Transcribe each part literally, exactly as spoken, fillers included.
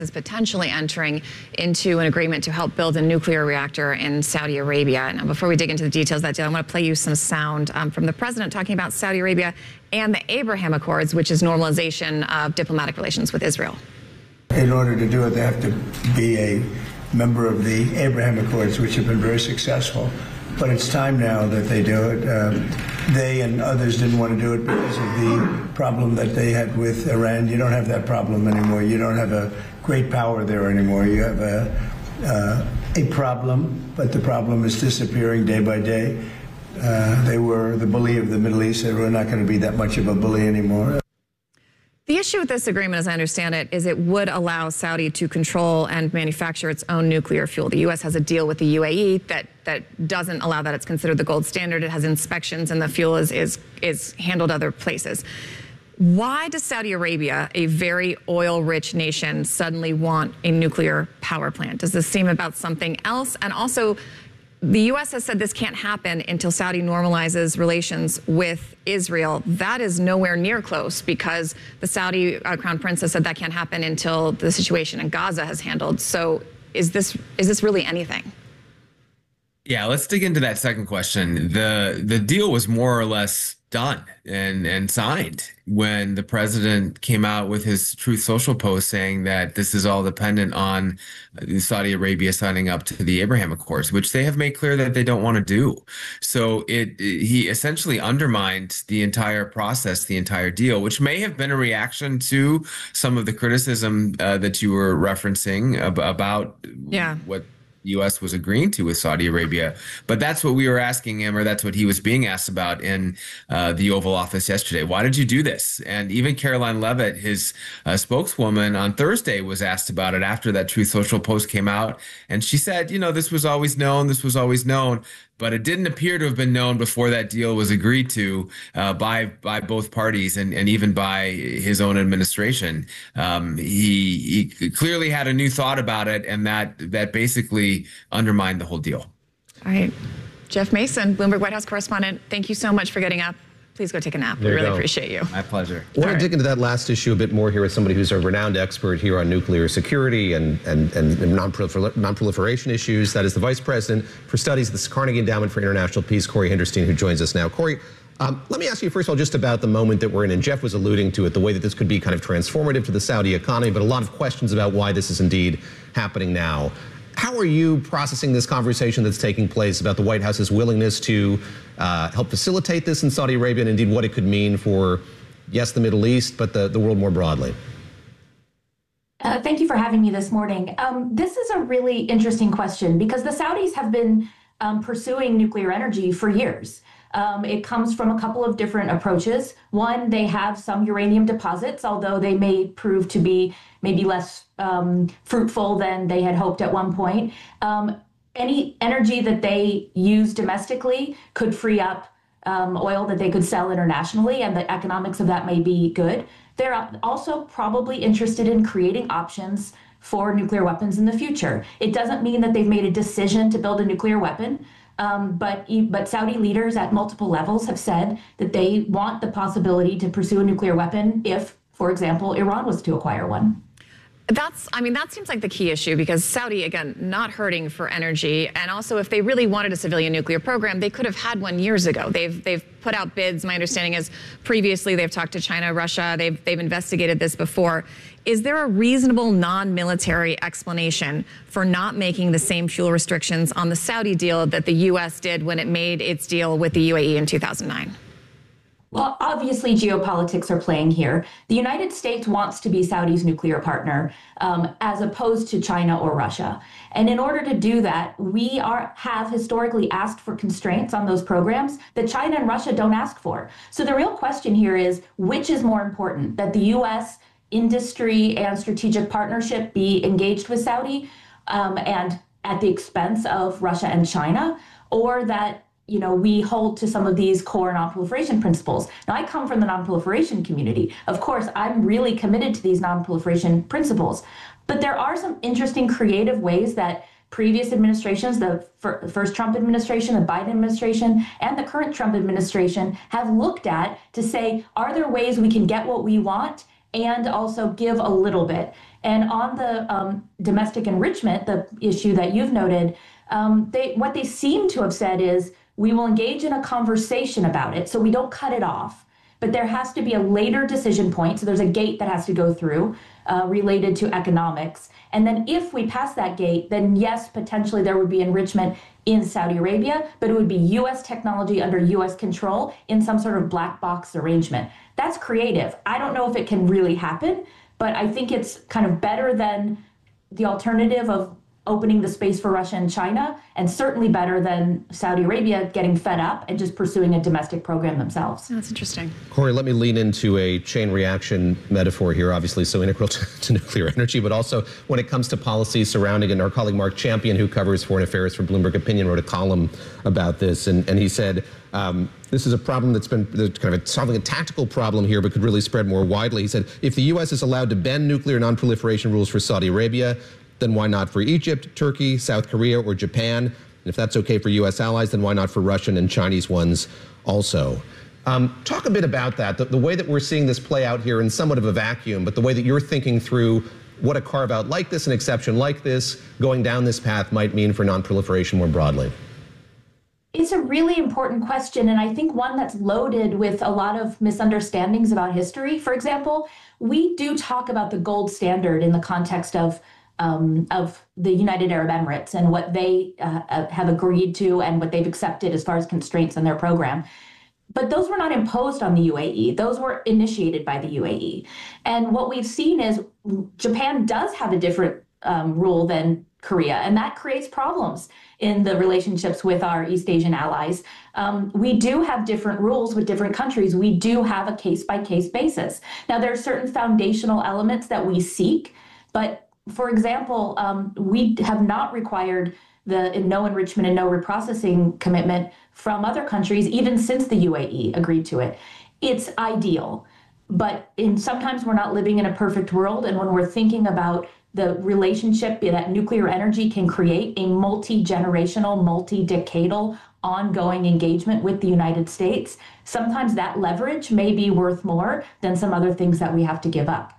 is potentially entering into an agreement to help build a nuclear reactor in Saudi Arabia. Now, before we dig into the details of that deal, I want to play you some sound um, from the president talking about Saudi Arabia and the Abraham Accords, which is normalization of diplomatic relations with Israel. In order to do it, they have to be a member of the Abraham Accords, which have been very successful. But it's time now that they do it. Um, they and others didn't want to do it because of the problem that they had with Iran. You don't have that problem anymore. You don't have a great power there anymore. You have a, uh, a problem, but the problem is disappearing day by day. Uh, they were the bully of the Middle East. They were not going to be that much of a bully anymore. The issue with this agreement, as I understand it, is it would allow Saudi to control and manufacture its own nuclear fuel. The U S has a deal with the U A E that, that doesn't allow that. It's considered the gold standard. It has inspections, and the fuel is, is, is handled other places. Why does Saudi Arabia, a very oil-rich nation, suddenly want a nuclear power plant? Does this seem about something else? And also, the U S has said this can't happen until Saudi normalizes relations with Israel. That is nowhere near close, because the Saudi uh, Crown Prince has said that can't happen until the situation in Gaza has handled. So is this is this really anything? Yeah, let's dig into that second question. The the deal was more or less done and and signed when the president came out with his Truth Social post saying that this is all dependent on Saudi Arabia signing up to the Abraham Accords, which they have made clear that they don't want to do. So it he essentially undermined the entire process, the entire deal, which may have been a reaction to some of the criticism uh, that you were referencing ab- about yeah. what U S was agreeing to with Saudi Arabia. But that's what we were asking him, or that's what he was being asked about in uh, the Oval Office yesterday. Why did you do this? And even Caroline Leavitt, his uh, spokeswoman, on Thursday was asked about it after that Truth Social post came out. And she said, you know, this was always known, this was always known. But it didn't appear to have been known before that deal was agreed to uh, by by both parties, and, and even by his own administration. Um, he, he clearly had a new thought about it, and that that basically undermined the whole deal. All right. Jeff Mason, Bloomberg White House correspondent, thank you so much for getting up. Please go take a nap. We really go. appreciate you. My pleasure. I want to dig into that last issue a bit more here with somebody who's a renowned expert here on nuclear security and, and, and non-prolifer- non-proliferation issues. That is the Vice President for Studies at the Carnegie Endowment for International Peace, Corey Hinderstein, who joins us now. Corey, um, let me ask you first of all just about the moment that we're in, and Jeff was alluding to it, the way that this could be kind of transformative to the Saudi economy, but a lot of questions about why this is indeed happening now. How are you processing this conversation that's taking place about the White House's willingness to uh, help facilitate this in Saudi Arabia, and indeed what it could mean for, yes, the Middle East, but the, the world more broadly? Uh, thank you for having me this morning. Um, this is a really interesting question because the Saudis have been um, pursuing nuclear energy for years. Um, it comes from a couple of different approaches. One, they have some uranium deposits, although they may prove to be maybe less um, fruitful than they had hoped at one point. Um, any energy that they use domestically could free up um, oil that they could sell internationally, and the economics of that may be good. They're also probably interested in creating options for nuclear weapons in the future. It doesn't mean that they've made a decision to build a nuclear weapon. Um, but, but Saudi leaders at multiple levels have said that they want the possibility to pursue a nuclear weapon if, for example, Iran was to acquire one. That's, I mean, that seems like the key issue, because Saudi, again, not hurting for energy. And also, if they really wanted a civilian nuclear program, they could have had one years ago. They've they've put out bids. My understanding is previously they've talked to China, Russia. They've they've investigated this before. Is there a reasonable non-military explanation for not making the same fuel restrictions on the Saudi deal that the U S did when it made its deal with the U A E in two thousand nine? Well, obviously, geopolitics are playing here. The United States wants to be Saudi's nuclear partner, um, as opposed to China or Russia. And in order to do that, we are have historically asked for constraints on those programs that China and Russia don't ask for. So the real question here is, which is more important, that the U S industry and strategic partnership be engaged with Saudi um, and at the expense of Russia and China, or that you know, we hold to some of these core non-proliferation principles. Now, I come from the non-proliferation community. Of course, I'm really committed to these non-proliferation principles. But there are some interesting creative ways that previous administrations, the fir- first Trump administration, the Biden administration, and the current Trump administration have looked at to say, are there ways we can get what we want and also give a little bit? And on the um, domestic enrichment, the issue that you've noted, um, they, what they seem to have said is, we will engage in a conversation about it, so we don't cut it off. But there has to be a later decision point, so there's a gate that has to go through uh, related to economics. And then if we pass that gate, then yes, potentially there would be enrichment in Saudi Arabia, but it would be U S technology under U S control in some sort of black box arrangement. That's creative. I don't know if it can really happen, but I think it's kind of better than the alternative of opening the space for Russia and China, and certainly better than Saudi Arabia getting fed up and just pursuing a domestic program themselves. That's interesting. Corey, let me lean into a chain reaction metaphor here, obviously so integral to, to nuclear energy, but also when it comes to policy surrounding it. And our colleague Mark Champion, who covers foreign affairs for Bloomberg Opinion, wrote a column about this, and, and he said, um, this is a problem that's been kind of a, solving a tactical problem here, but could really spread more widely. He said, if the U S is allowed to bend nuclear non-proliferation rules for Saudi Arabia, then why not for Egypt, Turkey, South Korea, or Japan? And if that's okay for U S allies, then why not for Russian and Chinese ones also? Um, talk a bit about that, the, the way that we're seeing this play out here in somewhat of a vacuum, but the way that you're thinking through what a carve-out like this, an exception like this, going down this path might mean for non-proliferation more broadly. It's a really important question, and I think one that's loaded with a lot of misunderstandings about history. For example, we do talk about the gold standard in the context of Um, of the United Arab Emirates and what they uh, have agreed to and what they've accepted as far as constraints in their program. But those were not imposed on the U A E. Those were initiated by the U A E. And what we've seen is Japan does have a different um, rule than Korea, and that creates problems in the relationships with our East Asian allies. Um, we do have different rules with different countries. We do have a case-by-case basis. Now, there are certain foundational elements that we seek, but for example, um, we have not required the no enrichment and no reprocessing commitment from other countries, even since the U A E agreed to it. It's ideal, but in, sometimes we're not living in a perfect world. And when we're thinking about the relationship that nuclear energy can create, a multi-generational, multi-decadal, ongoing engagement with the United States, sometimes that leverage may be worth more than some other things that we have to give up.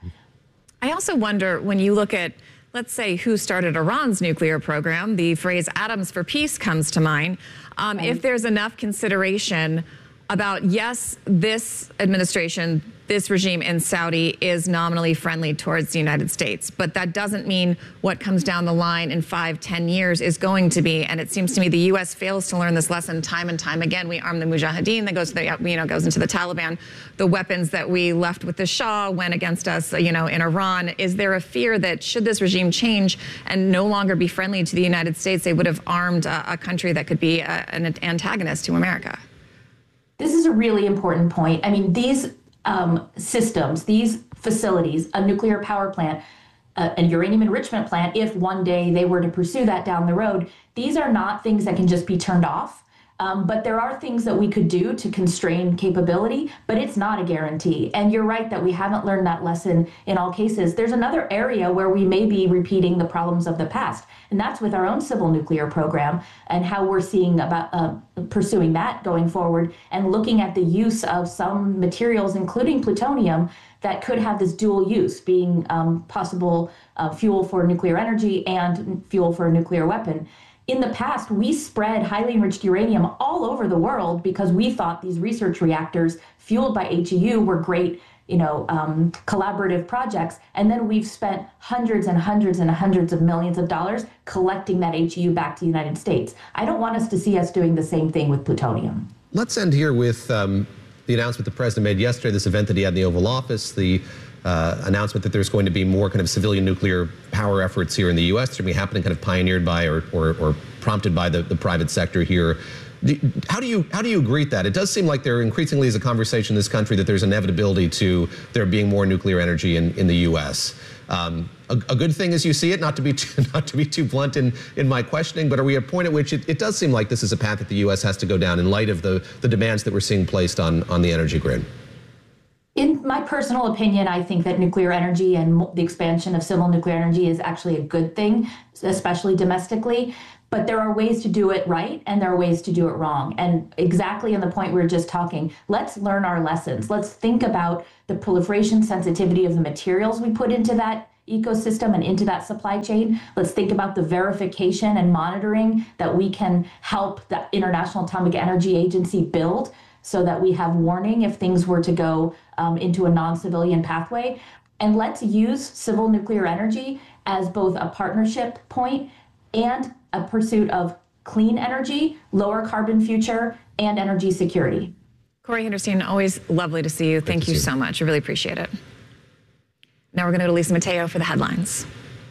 I also wonder, when you look at, let's say, who started Iran's nuclear program, the phrase atoms for peace comes to mind. Um, right. If there's enough consideration about, yes, this administration, this regime in Saudi is nominally friendly towards the United States, but that doesn't mean what comes down the line in five, ten years is going to be. And it seems to me the U S fails to learn this lesson time and time again. We arm the Mujahideen, that goes to the, you know, goes into the Taliban. The weapons that we left with the Shah went against us, you know, in Iran. Is there a fear that should this regime change and no longer be friendly to the United States, they would have armed a, a country that could be a, an antagonist to America? This is a really important point. I mean, these um, systems, these facilities, a nuclear power plant, uh, a uranium enrichment plant, if one day they were to pursue that down the road, these are not things that can just be turned off. Um, but there are things that we could do to constrain capability, but it's not a guarantee. And you're right that we haven't learned that lesson in all cases. There's another area where we may be repeating the problems of the past, and that's with our own civil nuclear program and how we're seeing about uh, pursuing that going forward and looking at the use of some materials, including plutonium, that could have this dual use, being um, possible uh, fuel for nuclear energy and fuel for a nuclear weapon. In the past, we spread highly enriched uranium all over the world because we thought these research reactors fueled by H E U were great, you know, um, collaborative projects. And then we've spent hundreds and hundreds and hundreds of millions of dollars collecting that H E U back to the United States. I don't want us to see us doing the same thing with plutonium. Let's end here with um, the announcement the president made yesterday, this event that he had in the Oval Office, the Uh, announcement that there's going to be more kind of civilian nuclear power efforts here in the U S. They're going to be happening kind of pioneered by or, or, or prompted by the, the private sector here. Do, how do you how do you agree with that? It does seem like there increasingly is a conversation in this country that there's inevitability to there being more nuclear energy in, in the U S. Um, a, a good thing as you see it, not to be too, not to be too blunt in, in my questioning, but are we at a point at which it, it does seem like this is a path that the U S has to go down in light of the, the demands that we're seeing placed on, on the energy grid? In my personal opinion, I think that nuclear energy and the expansion of civil nuclear energy is actually a good thing, especially domestically. But there are ways to do it right, and there are ways to do it wrong. And exactly on the point we were just talking, let's learn our lessons. Let's think about the proliferation sensitivity of the materials we put into that ecosystem and into that supply chain. Let's think about the verification and monitoring that we can help the International Atomic Energy Agency build so that we have warning if things were to go um, into a non-civilian pathway. And let's use civil nuclear energy as both a partnership point and a pursuit of clean energy, lower carbon future, and energy security. Corey Hinderstein, always lovely to see you. Thank you so much. I really appreciate it. Now we're going to go to Lisa Mateo for the headlines.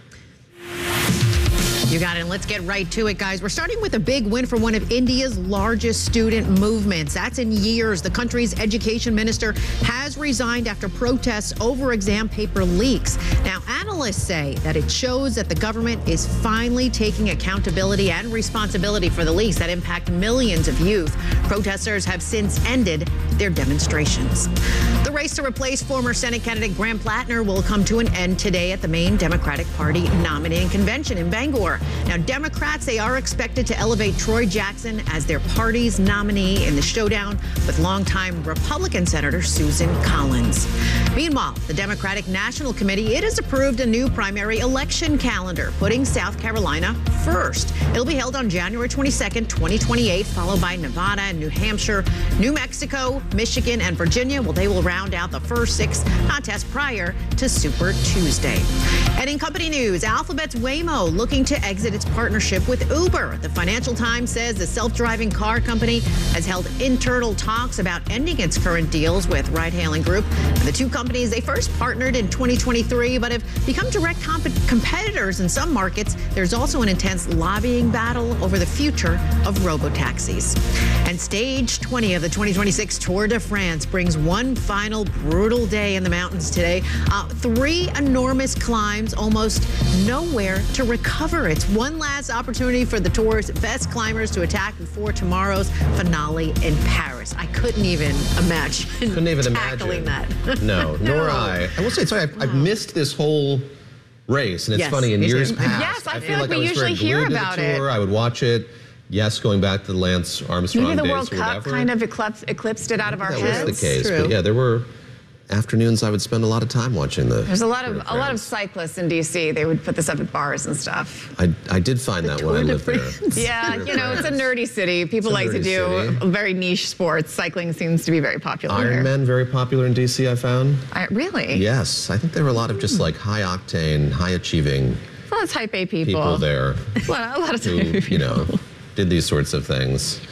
You got it. And let's get right to it, guys. We're starting with a big win for one of India's largest student movements. That's in years. The country's education minister has resigned after protests over exam paper leaks. Now, analysts say that it shows that the government is finally taking accountability and responsibility for the leaks that impact millions of youth. Protesters have since ended their demonstrations. The race to replace former Senate candidate Graham Plattner will come to an end today at the main Democratic Party nominating convention in Bangor. Now, Democrats, they are expected to elevate Troy Jackson as their party's nominee in the showdown with longtime Republican Senator Susan Collins. Meanwhile, the Democratic National Committee, it has approved a new primary election calendar, putting South Carolina first. It'll be held on January twenty-second, twenty twenty-eight, followed by Nevada and New Hampshire, New Mexico, Michigan, and Virginia. Well, they will round out the first six contests prior to Super Tuesday. And in company news, Alphabet's Waymo looking to exit its partnership with Uber. The Financial Times says the self-driving car company has held internal talks about ending its current deals with ride-hailing group. And the two companies, they first partnered in twenty twenty-three, but have become direct comp- competitors in some markets. There's also an intense lobbying battle over the future of robotaxis. And stage twenty of the twenty twenty-six Tour de France brings one final brutal day in the mountains today. Uh, three enormous climbs, almost nowhere to recover. It's one last opportunity for the Tour's best climbers to attack before tomorrow's finale in Paris. I couldn't even imagine Couldn't even tackling imagine. that. No, No. nor I. I will say, sorry, I've, I've missed this whole race, and it's Yes, funny, in me too. years past, Yes, I feel feel like we I was usually very hear glued to about the tour. it. I would watch it. Yes, going back to the Lance Armstrong Maybe the days World or Cup whatever. kind of eclipsed, eclipsed it out of our that heads. was the case, True. but yeah, there were afternoons I would spend a lot of time watching the. There's a lot Tour of de a lot of France. cyclists in D C. They would put this up at bars and stuff. I, I did find that when I Tour de lived there. France. Yeah, Tour de you know, it's a France. nerdy city. People It's a like to nerdy do city. very niche sports. Cycling seems to be very popular here. Ironman, very popular in D C, I found. I, really? Yes, I think there were a lot of just like high octane, high achieving A lot of type A people. people there A lot, a lot of who, type A people. you know, did these sorts of things.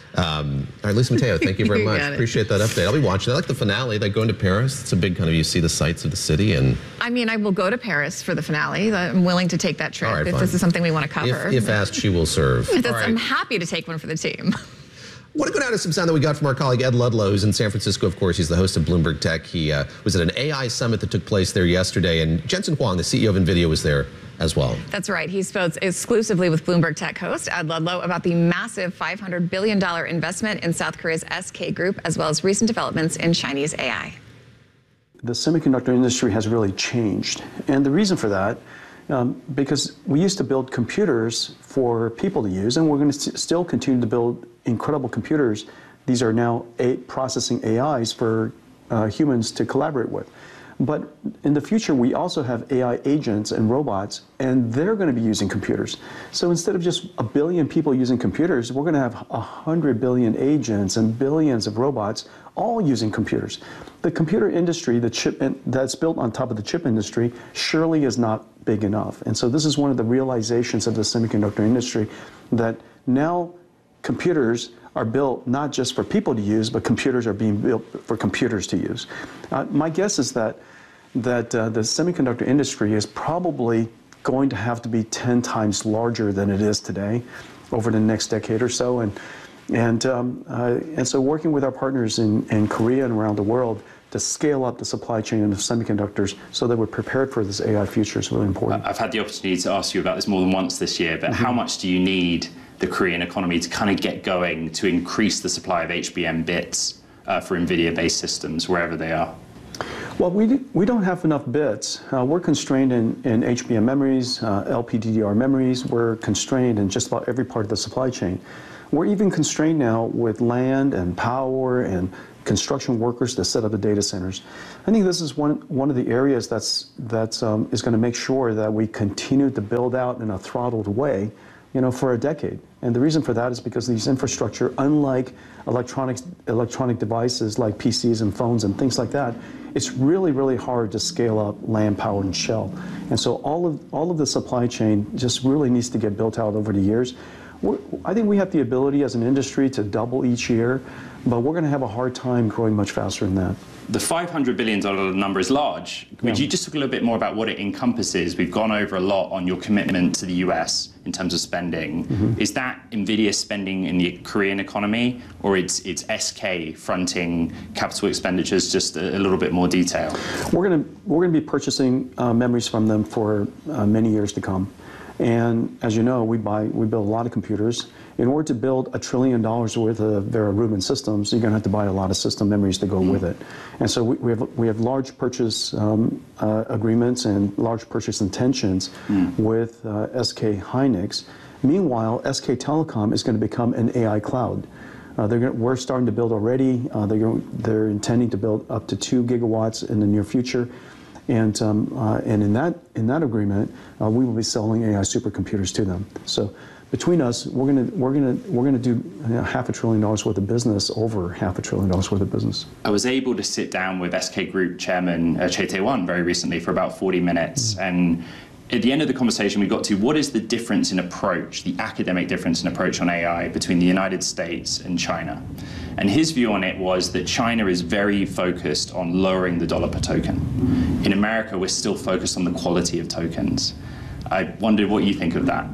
Um, all right, Lisa Mateo, thank you very You much. got it. Appreciate that update. I'll be watching. I like the finale. They go into Paris. It's a big kind of, you see the sights of the city. And I mean, I will go to Paris for the finale. I'm willing to take that trip All right, if fine. this is something we want to cover. if, if asked, she will serve. That's- All right. I'm happy to take one for the team. I want to go down to some sound that we got from our colleague Ed Ludlow, who's in San Francisco, of course. He's the host of Bloomberg Tech. He uh, was at an A I summit that took place there yesterday, and Jensen Huang, the C E O of NVIDIA, was there as well. That's right. He spoke exclusively with Bloomberg Tech host Ed Ludlow about the massive five hundred billion dollars investment in South Korea's S K Group, as well as recent developments in Chinese A I. The semiconductor industry has really changed. And the reason for that, um, because we used to build computers for people to use, and we're going to st- still continue to build incredible computers. These are now a- processing A Is for uh, humans to collaborate with. But in the future, we also have A I agents and robots, and they're going to be using computers. So instead of just a billion people using computers, we're going to have a hundred billion agents and billions of robots all using computers. The computer industry, the chip in, that's built on top of the chip industry, surely is not big enough. And so this is one of the realizations of the semiconductor industry, that now computers are built not just for people to use, but computers are being built for computers to use. Uh, my guess is that that uh, the semiconductor industry is probably going to have to be ten times larger than it is today over the next decade or so. And and um, uh, and so working with our partners in, in Korea and around the world to scale up the supply chain of semiconductors so that we're prepared for this A I future is really important. I've had the opportunity to ask you about this more than once this year, but mm-hmm. how much do you need the Korean economy to kind of get going to increase the supply of H B M bits uh, for NVIDIA-based systems wherever they are? Well, we, we don't have enough bits. Uh, we're constrained in, in H B M memories, uh, L P D D R memories. We're constrained in just about every part of the supply chain. We're even constrained now with land and power and construction workers to set up the data centers. I think this is one one of the areas that's that's um, is going to make sure that we continue to build out in a throttled way, you know, for a decade. And the reason for that is because these infrastructure, unlike electronics, electronic devices like P Cs and phones and things like that, it's really, really hard to scale up land, power, and shell. And so all of all of the supply chain just really needs to get built out over the years. We're, I think we have the ability as an industry to double each year, but we're going to have a hard time growing much faster than that. The five hundred billion dollars number is large. Would Yeah. you just talk a little bit more about what it encompasses? We've gone over a lot on your commitment to the U S in terms of spending. Mm-hmm. Is that NVIDIA spending in the Korean economy, or it's, it's S K fronting capital expenditures? Just a, a little bit more detail. We're going to we're going to be purchasing uh, memories from them for uh, many years to come. And as you know, we buy, we build a lot of computers. In order to build a trillion dollars worth of Vera Rubin systems, you're going to have to buy a lot of system memories to go mm. with it. And so we, we have we have large purchase um, uh, agreements and large purchase intentions mm. with uh, S K Hynix. Meanwhile, S K Telecom is going to become an A I cloud. Uh, they're gonna, we're starting to build already. Uh, they're going, they're intending to build up to two gigawatts in the near future. And um, uh, and in that in that agreement, uh, we will be selling A I supercomputers to them. So between us, we're gonna we're gonna we're gonna do you know, half a trillion dollars worth of business, over half a trillion dollars worth of business. I was able to sit down with S K Group Chairman uh, Choi Tae-won very recently for about forty minutes, mm-hmm. and at the end of the conversation, we got to what is the difference in approach, the academic difference in approach on A I between the United States and China. And his view on it was that China is very focused on lowering the dollar per token. In America, we're still focused on the quality of tokens. I wondered what you think of that.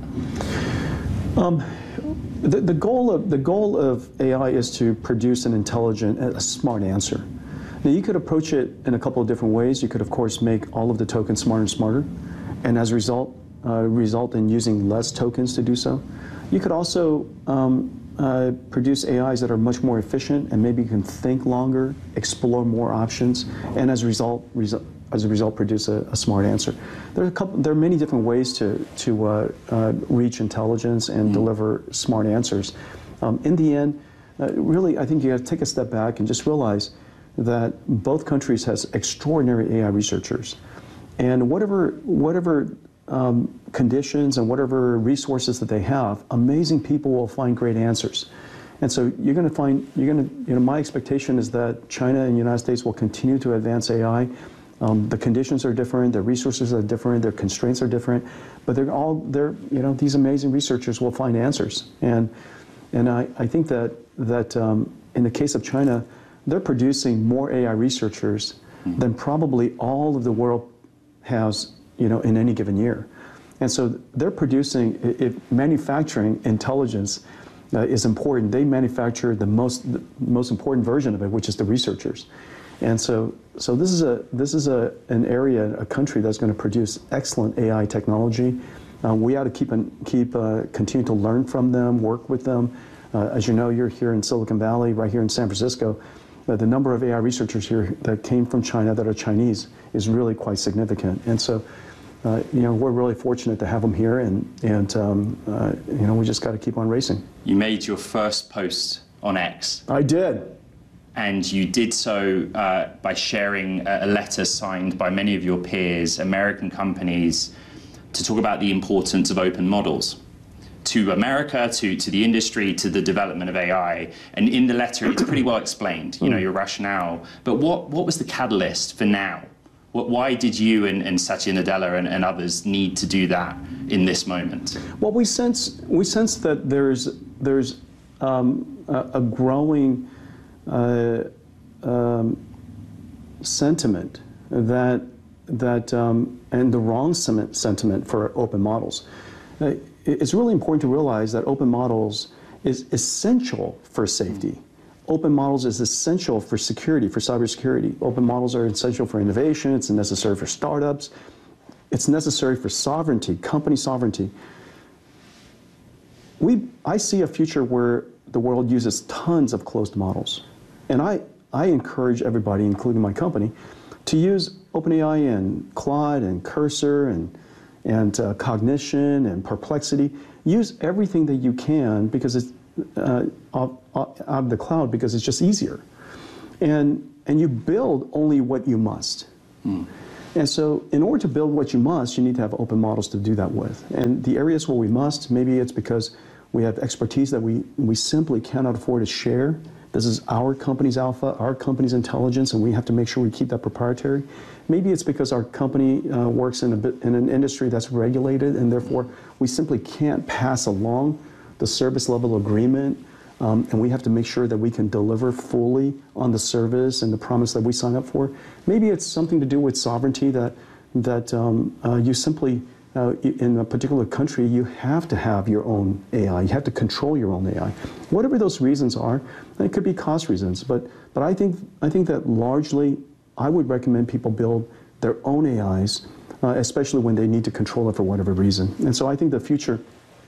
Um, the, the goal of the goal of A I is to produce an intelligent, a smart answer. Now, you could approach it in a couple of different ways. You could, of course, make all of the tokens smarter and smarter, and as a result, uh, result in using less tokens to do so. You could also um, uh, produce A Is that are much more efficient and maybe can think longer, explore more options, and as a result, resu as a result, produce a, a smart answer. There are a couple. There are many different ways to to uh, uh, reach intelligence and mm-hmm. deliver smart answers. Um, in the end, uh, really, I think you have to take a step back and just realize that both countries has extraordinary A I researchers, and whatever whatever. Um, conditions and whatever resources that they have, amazing people will find great answers. And so you're going to find, you're going to, you know, my expectation is that China and the United States will continue to advance A I. Um, the conditions are different, the resources are different, their constraints are different, but they're all, they're, you know, these amazing researchers will find answers. And, and I, I think that, that um, in the case of China, they're producing more A I researchers mm-hmm. than probably all of the world has, you know, in any given year. And so they're producing, if manufacturing intelligence uh, is important, they manufacture the most, the most important version of it, which is the researchers. And so, so this is a, this is a, an area, a country that's going to produce excellent A I technology. Uh, we ought to keep, an, keep uh, continue to learn from them, work with them. Uh, as you know, you're here in Silicon Valley, right here in San Francisco. Uh, the number of A I researchers here that came from China that are Chinese is really quite significant. And so, Uh, you know, we're really fortunate to have them here, and, and um, uh, you know, we just got to keep on racing. You made your first post on X. I did. And you did so uh, by sharing a letter signed by many of your peers, American companies, to talk about the importance of open models to America, to, to the industry, to the development of A I. And in the letter, it's pretty well explained, you know, your rationale. But what, what was the catalyst for now? Why did you and, and Satya Nadella and, and others need to do that in this moment? Well, we sense we sense that there's there's um, a, a growing uh, um, sentiment that that um, and the wrong sentiment for open models. Uh, it's really important to realize that open models is essential for safety. Open models is essential for security, for cybersecurity. Open models are essential for innovation. It's necessary for startups. It's necessary for sovereignty, company sovereignty. We, I see a future where the world uses tons of closed models. And I, I encourage everybody, including my company, to use OpenAI and Claude and Cursor and, and uh, Cognition and Perplexity. Use everything that you can because it's Uh, out of the cloud because it's just easier. And, and you build only what you must. Mm. And so in order to build what you must, you need to have open models to do that with. And the areas where we must, maybe it's because we have expertise that we, we simply cannot afford to share. This is our company's alpha, our company's intelligence, and we have to make sure we keep that proprietary. Maybe it's because our company uh, works in, a bit, in an industry that's regulated, and therefore we simply can't pass along the service level agreement, um, and we have to make sure that we can deliver fully on the service and the promise that we sign up for. Maybe it's something to do with sovereignty, that, that um, uh, you simply, uh, in a particular country, you have to have your own A I. You have to control your own A I. Whatever those reasons are, it could be cost reasons, but, but I, think, I think that largely I would recommend people build their own A Is, uh, especially when they need to control it for whatever reason. And so I think the future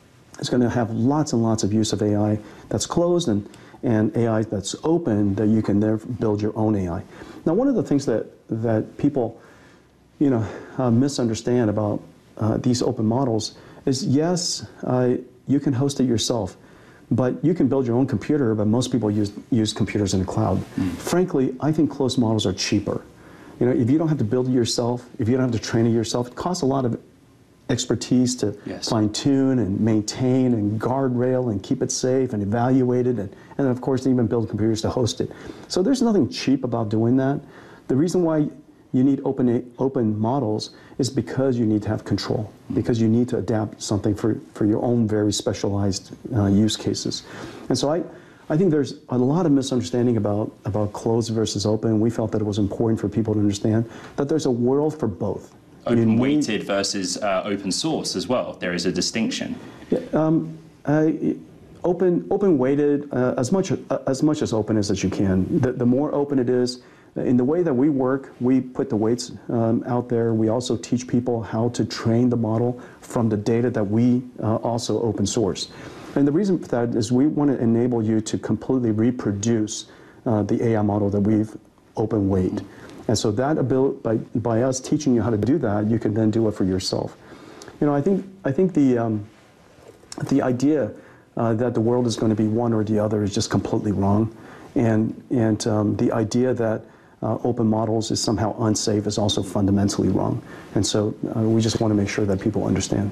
is going to have lots and lots of use of A I that's closed and, and A I that's open, that you can then build your own A I. Now, one of the things that, that people, you know, uh, misunderstand about uh, these open models is, yes, uh, you can host it yourself, but you can build your own computer, but most people use, use computers in the cloud. Mm. Frankly, I think closed models are cheaper. You know, if you don't have to build it yourself, if you don't have to train it yourself, it costs a lot of expertise to yes. fine-tune and maintain and guardrail and keep it safe and evaluate it, and, and then of course even build computers to host it. So there's nothing cheap about doing that. The reason why you need open, open models is because you need to have control, because you need to adapt something for, for your own very specialized uh, use cases. And so I, I think there's a lot of misunderstanding about, about closed versus open. We felt that it was important for people to understand that there's a world for both. Open weighted versus uh, open source as well. There is a distinction. Yeah, um, uh, open open weighted uh, as much uh, as much as open as, as you can. The, the more open it is, in the way that we work, we put the weights um, out there. We also teach people how to train the model from the data that we uh, also open source. And the reason for that is we want to enable you to completely reproduce uh, the A I model that we've open weight. Mm-hmm. And so that ability, by, by us teaching you how to do that, you can then do it for yourself. You know, I think, I think the, um, the idea uh, that the world is going to be one or the other is just completely wrong. And, and um, the idea that uh, open models is somehow unsafe is also fundamentally wrong. And so uh, we just want to make sure that people understand.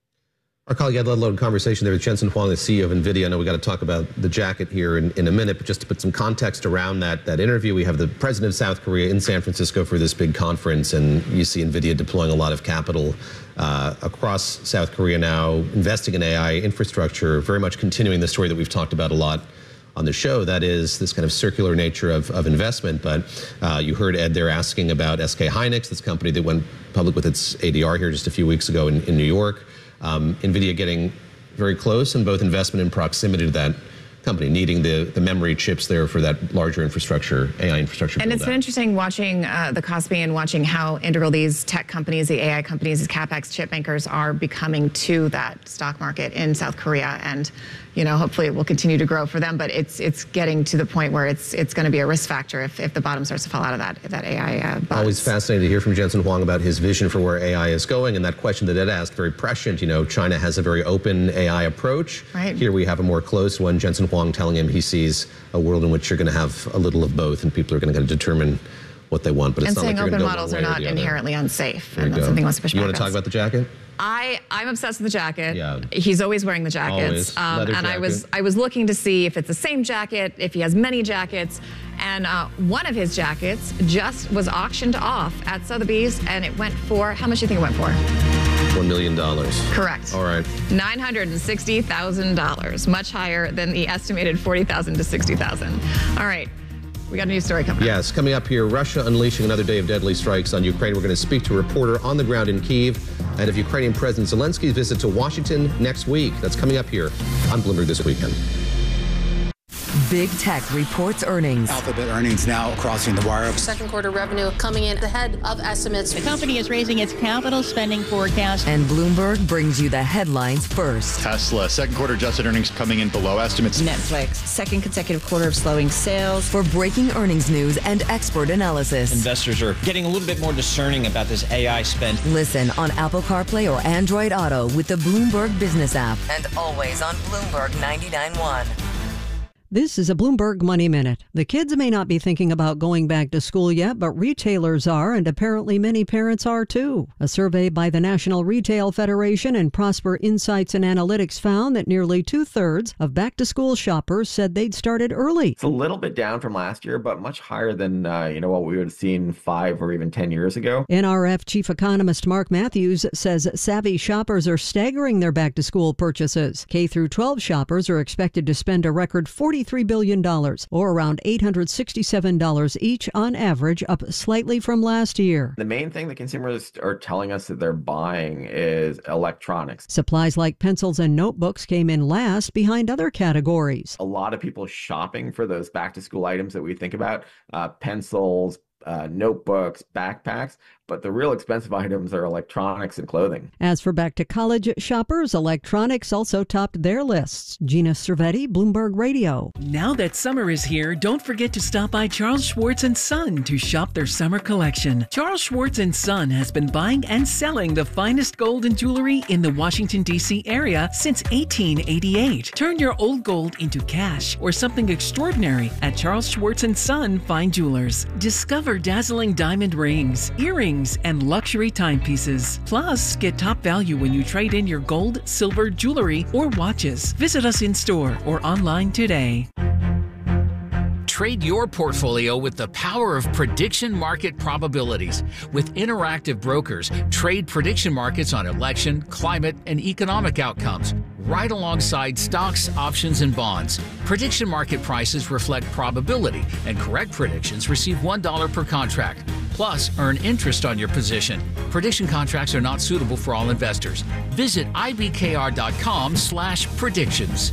Our colleague had a loaded conversation there with Jensen Huang, the C E O of NVIDIA. I know we got to talk about the jacket here in, in a minute, but just to put some context around that, that interview, we have the president of South Korea in San Francisco for this big conference, and you see NVIDIA deploying a lot of capital uh, across South Korea now, investing in A I infrastructure, very much continuing the story that we've talked about a lot on the show, that is this kind of circular nature of, of investment. But uh, you heard Ed there asking about S K Hynix, this company that went public with its A D R here just a few weeks ago in, in New York. Um, NVIDIA getting very close in both investment and proximity to that company, needing the, the memory chips there for that larger infrastructure, A I infrastructure. And it's been interesting watching uh, the Kospi and watching how integral these tech companies, the A I companies, these CapEx chip makers are becoming to that stock market in South Korea. And, you know, hopefully it will continue to grow for them, but it's it's getting to the point where it's it's going to be a risk factor if, if the bottom starts to fall out of that, that A I uh, buzz. Always fascinating to hear from Jensen Huang about his vision for where A I is going, and that question that Ed asked, very prescient. You know, China has a very open A I approach. Right. Here we have a more closed one. Jensen Huang telling him he sees a world in which you're going to have a little of both, and people are going to determine what they want. But it's and not saying like open go models are not inherently unsafe, and that's go. something he wants to push You back want to talk on. about the jacket? I, I'm obsessed with the jacket. Yeah. He's always wearing the jackets. Always. Leather Um, and jacket. I was I was looking to see if it's the same jacket, if he has many jackets. And uh, one of his jackets just was auctioned off at Sotheby's, and it went for, how much do you think it went for? One million dollars. Correct. All right. nine hundred sixty thousand dollars, much higher than the estimated forty thousand to sixty thousand. All right. We got a new story coming up. Yes, coming up here, Russia unleashing another day of deadly strikes on Ukraine. We're going to speak to a reporter on the ground in Kyiv and of Ukrainian President Zelensky's visit to Washington next week. That's coming up here on Bloomberg This Weekend. Big Tech reports earnings. Alphabet earnings now crossing the wire. Second quarter revenue coming in ahead of estimates. The company is raising its capital spending forecast. And Bloomberg brings you the headlines first. Tesla, second quarter adjusted earnings coming in below estimates. Netflix, second consecutive quarter of slowing sales. For breaking earnings news and expert analysis. Investors are getting a little bit more discerning about this A I spend. Listen on Apple CarPlay or Android Auto with the Bloomberg Business app. And always on Bloomberg ninety-nine point one. This is a Bloomberg Money Minute. The kids may not be thinking about going back to school yet, but retailers are, and apparently many parents are too. A survey by the National Retail Federation and Prosper Insights and Analytics found that nearly two-thirds of back-to-school shoppers said they'd started early. It's a little bit down from last year, but much higher than uh, you know what we would have seen five or even ten years ago. N R F chief economist Mark Matthews says savvy shoppers are staggering their back-to-school purchases. K through twelve shoppers are expected to spend a record forty-three billion dollars, or around eight hundred sixty-seven dollars each on average, up slightly from last year. The main thing that consumers are telling us that they're buying is electronics. Supplies like pencils and notebooks came in last behind other categories. A lot of people shopping for those back-to-school items that we think about, uh, pencils, uh, notebooks, backpacks, but the real expensive items are electronics and clothing. As for back-to-college shoppers, electronics also topped their lists. Gina Cervetti, Bloomberg Radio. Now that summer is here, don't forget to stop by Charles Schwartz and Son to shop their summer collection. Charles Schwartz and Son has been buying and selling the finest gold and jewelry in the Washington, D C area since eighteen eighty-eight. Turn your old gold into cash or something extraordinary at Charles Schwartz and Son Fine Jewelers. Discover dazzling diamond rings, earrings, and luxury timepieces. Plus, get top value when you trade in your gold, silver, jewelry, or watches. Visit us in store or online today. Trade your portfolio with the power of prediction market probabilities. With Interactive Brokers, trade prediction markets on election, climate, and economic outcomes, right alongside stocks, options, and bonds. Prediction market prices reflect probability, and correct predictions receive one dollar per contract. Plus, earn interest on your position. Prediction contracts are not suitable for all investors. Visit ibkr.com slash predictions.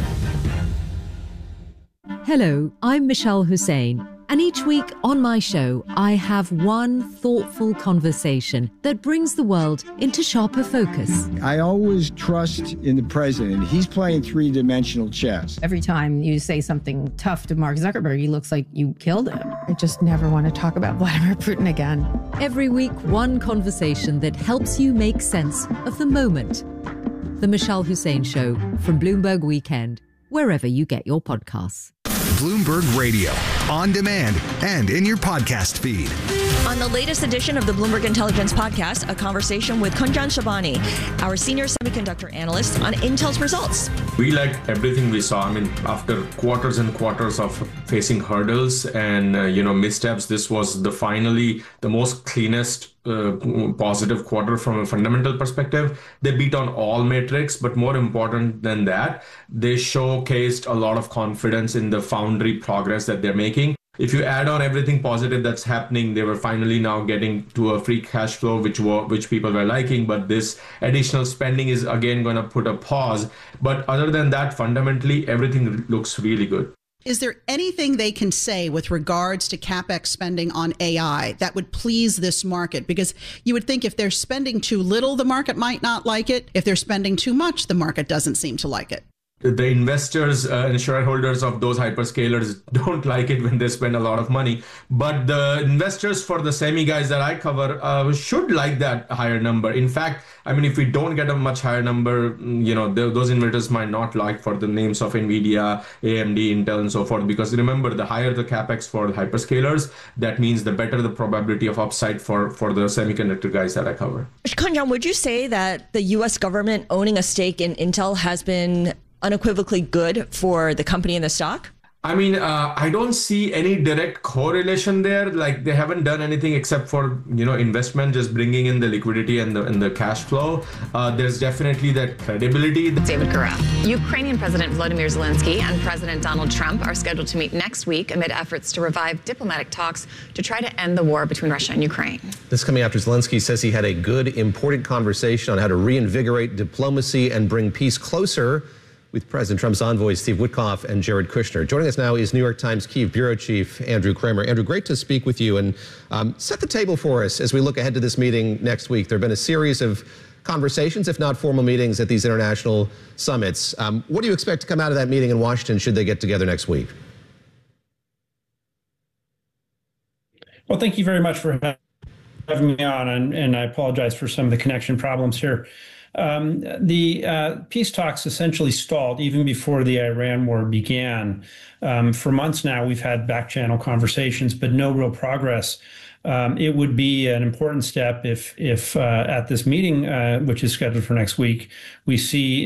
Hello, I'm Michelle Hussein, and each week on my show, I have one thoughtful conversation that brings the world into sharper focus. I always trust in the president. He's playing three-dimensional chess. Every time you say something tough to Mark Zuckerberg, he looks like you killed him. I just never want to talk about Vladimir Putin again. Every week, one conversation that helps you make sense of the moment. The Michelle Hussein Show from Bloomberg Weekend, wherever you get your podcasts. Bloomberg Radio, on demand and in your podcast feed. On the latest edition of the Bloomberg Intelligence Podcast, a conversation with Kunjan Shabani, our senior semiconductor analyst, on Intel's results. We liked everything we saw. I mean, after quarters and quarters of facing hurdles and, uh, you know, missteps, this was the finally the most cleanest Uh, positive quarter from a fundamental perspective. They beat on all metrics, but more important than that, they showcased a lot of confidence in the foundry progress that they're making. If you add on everything positive that's happening, they were finally now getting to a free cash flow, which were, which people were liking. But this additional spending is again going to put a pause. But other than that, fundamentally, everything looks really good. Is there anything they can say with regards to CapEx spending on A I that would please this market? Because you would think if they're spending too little, the market might not like it. If they're spending too much, the market doesn't seem to like it. The investors uh, and shareholders of those hyperscalers don't like it when they spend a lot of money. But the investors for the semi guys that I cover uh, should like that higher number. In fact, I mean, if we don't get a much higher number, you know, th- those investors might not like for the names of NVIDIA, A M D, Intel, and so forth. Because remember, the higher the CapEx for the hyperscalers, that means the better the probability of upside for, for the semiconductor guys that I cover. Kunjan, would you say that the U S government owning a stake in Intel has been unequivocally good for the company and the stock? I mean, uh, I don't see any direct correlation there. Like they haven't done anything except for, you know, investment, just bringing in the liquidity and the, and the cash flow. Uh, there's definitely that credibility. David Gura. Ukrainian President Volodymyr Zelensky and President Donald Trump are scheduled to meet next week amid efforts to revive diplomatic talks to try to end the war between Russia and Ukraine. This coming after Zelensky says he had a good, important conversation on how to reinvigorate diplomacy and bring peace closer with President Trump's envoys, Steve Witkoff and Jared Kushner. Joining us now is New York Times Kyiv Bureau Chief Andrew Kramer. Andrew, great to speak with you, and um, set the table for us as we look ahead to this meeting next week. There have been a series of conversations, if not formal meetings, at these international summits. Um, what do you expect to come out of that meeting in Washington should they get together next week? Well, thank you very much for having me on, and, and I apologize for some of the connection problems here. Um, the uh, peace talks essentially stalled even before the Iran war began. Um, for months now, we've had back-channel conversations, but no real progress. Um, it would be an important step if, if uh, at this meeting, uh, which is scheduled for next week, we see